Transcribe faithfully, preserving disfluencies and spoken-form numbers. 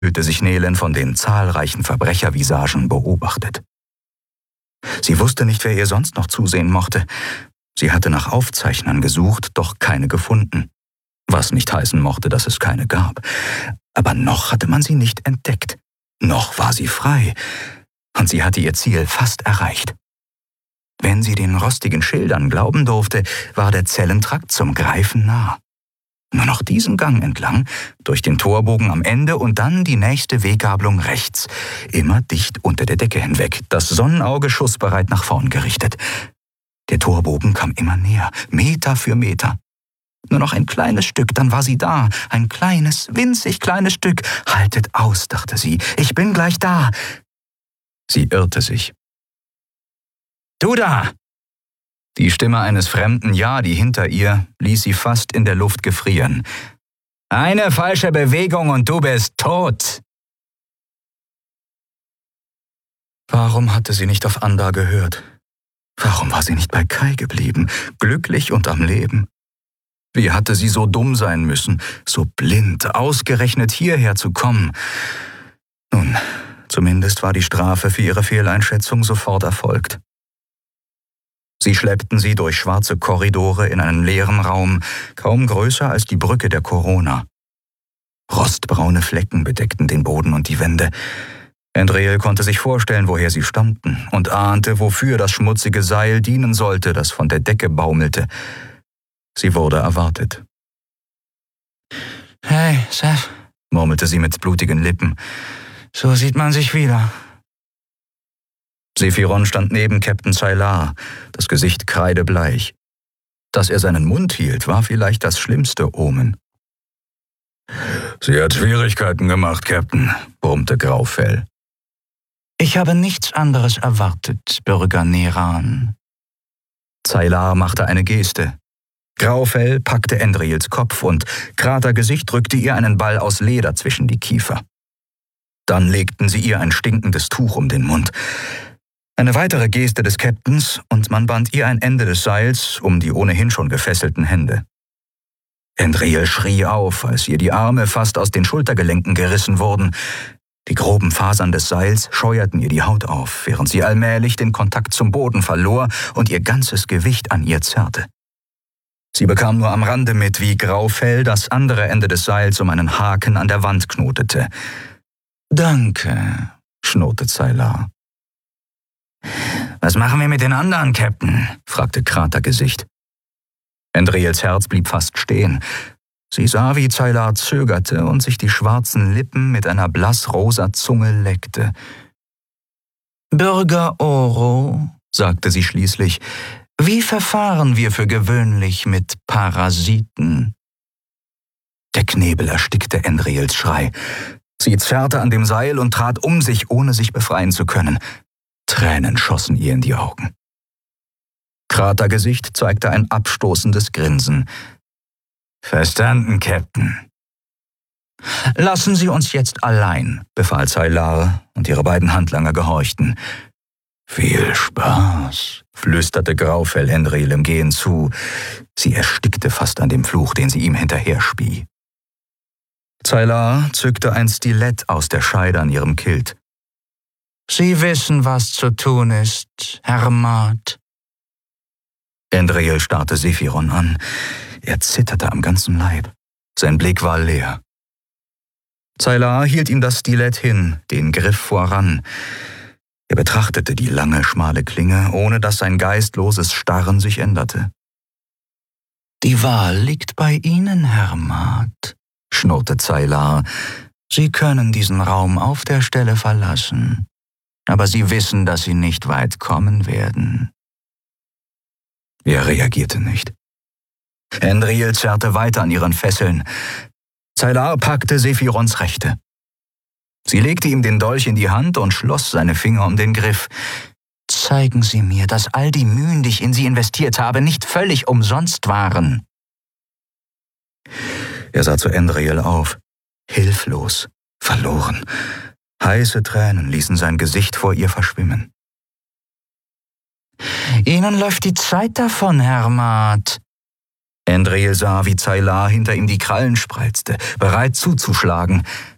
fühlte sich Nelen von den zahlreichen Verbrechervisagen beobachtet. Sie wusste nicht, wer ihr sonst noch zusehen mochte. Sie hatte nach Aufzeichnern gesucht, doch keine gefunden. Was nicht heißen mochte, dass es keine gab. Aber noch hatte man sie nicht entdeckt. Noch war sie frei. Und sie hatte ihr Ziel fast erreicht. Wenn sie den rostigen Schildern glauben durfte, war der Zellentrakt zum Greifen nah. Nur noch diesen Gang entlang, durch den Torbogen am Ende und dann die nächste Weggabelung rechts, immer dicht unter der Decke hinweg, das Sonnenauge schussbereit nach vorn gerichtet. Der Torbogen kam immer näher, Meter für Meter. Nur noch ein kleines Stück, dann war sie da. Ein kleines, winzig kleines Stück. Haltet aus, dachte sie, ich bin gleich da. Sie irrte sich. »Du da!« Die Stimme eines fremden Yadi hinter ihr ließ sie fast in der Luft gefrieren. »Eine falsche Bewegung und du bist tot!« Warum hatte sie nicht auf Anda gehört? Warum war sie nicht bei Kai geblieben, glücklich und am Leben? Wie hatte sie so dumm sein müssen, so blind, ausgerechnet hierher zu kommen? Nun, zumindest war die Strafe für ihre Fehleinschätzung sofort erfolgt. Sie schleppten sie durch schwarze Korridore in einen leeren Raum, kaum größer als die Brücke der Corona. Rostbraune Flecken bedeckten den Boden und die Wände. Andreel konnte sich vorstellen, woher sie stammten, und ahnte, wofür das schmutzige Seil dienen sollte, das von der Decke baumelte. Sie wurde erwartet. »Hey, Seth«, murmelte sie mit blutigen Lippen, »so sieht man sich wieder.« Sephiron stand neben Captain Sylar, das Gesicht kreidebleich. Dass er seinen Mund hielt, war vielleicht das schlimmste Omen. »Sie hat Schwierigkeiten gemacht, Captain«, brummte Graufell. »Ich habe nichts anderes erwartet, Bürger Neran.« Sylar machte eine Geste. Graufell packte Andreels Kopf und Kratergesicht drückte ihr einen Ball aus Leder zwischen die Kiefer. Dann legten sie ihr ein stinkendes Tuch um den Mund. Eine weitere Geste des Captains und man band ihr ein Ende des Seils um die ohnehin schon gefesselten Hände. Andreel schrie auf, als ihr die Arme fast aus den Schultergelenken gerissen wurden. Die groben Fasern des Seils scheuerten ihr die Haut auf, während sie allmählich den Kontakt zum Boden verlor und ihr ganzes Gewicht an ihr zerrte. Sie bekam nur am Rande mit, wie Graufell das andere Ende des Seils um einen Haken an der Wand knotete. »Danke«, schnurrte Sylar. »Was machen wir mit den anderen, Captain?« fragte Kratergesicht. Andreels Herz blieb fast stehen. Sie sah, wie Sylar zögerte und sich die schwarzen Lippen mit einer blassrosa Zunge leckte. »Bürger Oro«, sagte sie schließlich, »wie verfahren wir für gewöhnlich mit Parasiten?« Der Knebel erstickte Andreels Schrei. Sie zerrte an dem Seil und trat um sich, ohne sich befreien zu können. Tränen schossen ihr in die Augen. Kratergesicht zeigte ein abstoßendes Grinsen. »Verstanden, Captain.« »Lassen Sie uns jetzt allein«, befahl Sylar, und ihre beiden Handlanger gehorchten. »Viel Spaß«, flüsterte Graufell Andreel im Gehen zu. Sie erstickte fast an dem Fluch, den sie ihm hinterher spie. Sylar zückte ein Stilett aus der Scheide an ihrem Kilt. »Sie wissen, was zu tun ist, Herr Maat.« Andreel starrte Sephiron an. Er zitterte am ganzen Leib. Sein Blick war leer. Sylar hielt ihm das Stilett hin, den Griff voran. Er betrachtete die lange, schmale Klinge, ohne dass sein geistloses Starren sich änderte. »Die Wahl liegt bei Ihnen, Herr Maat«, schnurrte Sylar. »Sie können diesen Raum auf der Stelle verlassen, aber Sie wissen, dass Sie nicht weit kommen werden.« Er reagierte nicht. Andreel zerrte weiter an ihren Fesseln. Sylar packte Sephirons Rechte. Sie legte ihm den Dolch in die Hand und schloss seine Finger um den Griff. »Zeigen Sie mir, dass all die Mühen, die ich in Sie investiert habe, nicht völlig umsonst waren.« Er sah zu Andreel auf, hilflos, verloren. Heiße Tränen ließen sein Gesicht vor ihr verschwimmen. »Ihnen läuft die Zeit davon, Herr Maat.« Andreel sah, wie Sylar hinter ihm die Krallen spreizte, bereit zuzuschlagen.